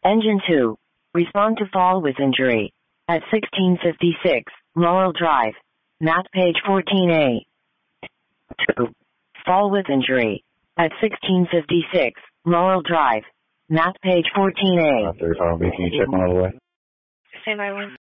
Engine 2. Respond to fall with injury. At 1656, Laurel Drive. Map page 14A. 2. Fall with injury. At 1656, Laurel Drive. Map page 14A. 35B, can you check one other way? Stand by 1.